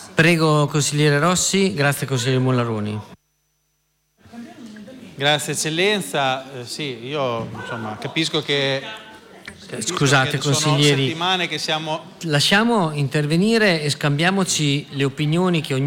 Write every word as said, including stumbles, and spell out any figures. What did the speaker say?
Prego consigliere Rossi, grazie consigliere Mollaroni. Grazie eccellenza, eh, sì, io insomma, capisco che, capisco Scusate che consiglieri, sono settimane che siamo... lasciamo intervenire e scambiamoci le opinioni che ognuno